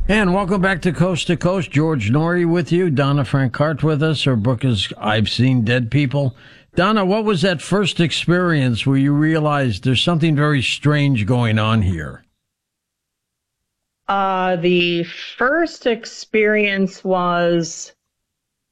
And welcome back to Coast. George Norrie with you. Donna Francart with us. Her book is I've Seen Dead People. Donna, what was that first experience where you realized there's something very strange going on here? The first experience was